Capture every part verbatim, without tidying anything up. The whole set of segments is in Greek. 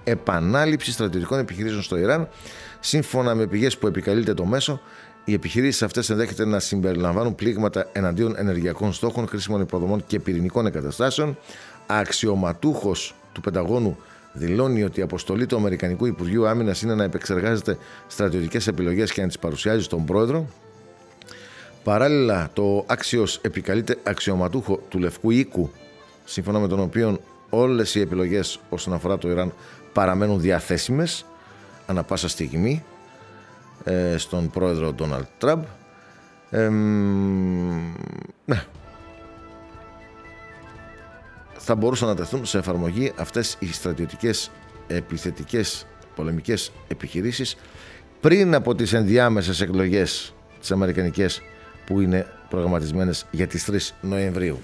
επανάληψη στρατιωτικών επιχειρήσεων στο Ιράν. Σύμφωνα με πηγές που επικαλείται το μέσο, οι επιχειρήσεις αυτές ενδέχεται να συμπεριλαμβάνουν πλήγματα εναντίον ενεργειακών στόχων, χρήσιμων υποδομών και πυρηνικών εγκαταστάσεων. Αξιωματούχος του Πενταγώνου δηλώνει ότι η αποστολή του Αμερικανικού Υπουργείου Άμυνας είναι να επεξεργάζεται στρατιωτικές επιλογές και να τις παρουσιάζει στον πρόεδρο. Παράλληλα, το Axios επικαλείται αξιωματούχο του Λευκού Οίκου, σύμφωνα με τον οποίο όλες οι επιλογές όσον αφορά το Ιράν παραμένουν διαθέσιμες ανά πάσα στιγμή ε, στον πρόεδρο Ντόναλντ Τραμπ. Ε, ναι. Θα μπορούσαν να τεθούν σε εφαρμογή αυτές οι στρατιωτικές επιθετικές πολεμικές επιχειρήσεις πριν από τις ενδιάμεσες εκλογές τις αμερικανικές που είναι προγραμματισμένες για τις τρεις Νοεμβρίου.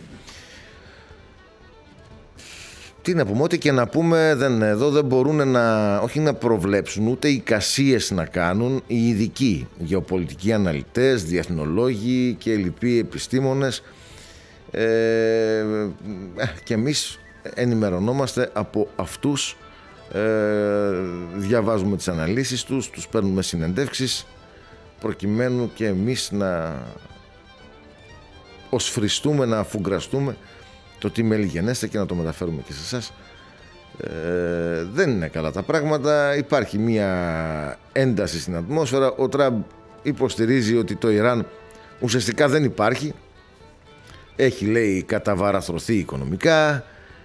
Τι να πούμε, ό,τι και να πούμε, δεν, εδώ δεν μπορούν να, όχι να προβλέψουν, ούτε οι εικασίες να κάνουν οι ειδικοί, γεωπολιτικοί αναλυτές, διεθνολόγοι και λοιποί επιστήμονες. Ε, και εμείς ενημερωνόμαστε από αυτούς, ε, διαβάζουμε τις αναλύσεις τους, τους παίρνουμε συνεντεύξεις προκειμένου και εμείς να οσφριστούμε, να αφουγκραστούμε το τι μελιγενέστε και να το μεταφέρουμε και σε εσάς. Ε, δεν είναι καλά τα πράγματα, υπάρχει μια ένταση στην ατμόσφαιρα. Ο Τραμπ υποστηρίζει ότι το Ιράν ουσιαστικά δεν υπάρχει. Έχει, λέει, καταβαραθρωθεί οικονομικά,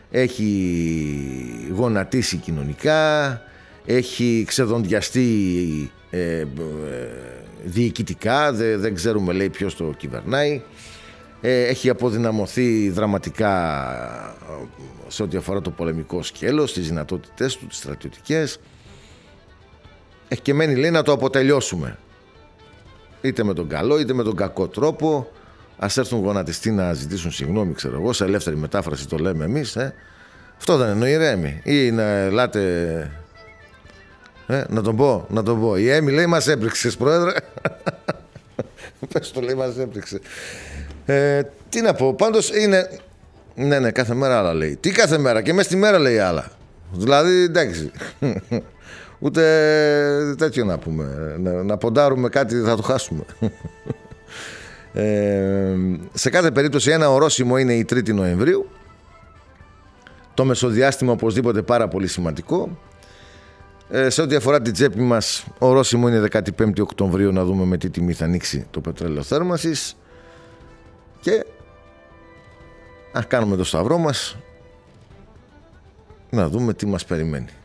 έχει γονατίσει κοινωνικά, έχει ξεδοντιαστεί ε, ε, διοικητικά, δεν, δεν ξέρουμε, λέει, ποιος το κυβερνάει, ε, έχει αποδυναμωθεί δραματικά σε ό,τι αφορά το πολεμικό σκέλος, τις δυνατότητες του, τις στρατιωτικές. Έχει και μένει, λέει, να το αποτελειώσουμε, είτε με τον καλό είτε με τον κακό τρόπο. Ας έρθουν γονατιστοί να ζητήσουν συγγνώμη, ξέρω εγώ, σε ελεύθερη μετάφραση το λέμε εμείς. Ε. Αυτό δεν εννοεί, Ρέμι? Ή να ελάτε... Ε, να τον πω, να τον πω. Η Έμι λέει μας έπριξες, πρόεδρε. Πες το, λέει, μας έπριξε. Ε, τι να πω, πάντως είναι... Ναι, ναι, κάθε μέρα άλλα λέει. Τι κάθε μέρα? Και μέσα στη μέρα λέει άλλα. Δηλαδή, εντάξει. Ούτε τέτοιο να πούμε. Να, να ποντάρουμε κάτι, θα το χάσουμε. Ε, σε κάθε περίπτωση ένα ορόσημο είναι η τρίτη Νοεμβρίου. Το μεσοδιάστημα οπωσδήποτε πάρα πολύ σημαντικό. Ε, σε ό,τι αφορά την τσέπη μας, ορόσημο είναι δεκαπέντε Οκτωβρίου, να δούμε με τι τιμή θα ανοίξει το πετρέλαιο θέρμανσης. Και ας κάνουμε το σταυρό μας, να δούμε τι μας περιμένει.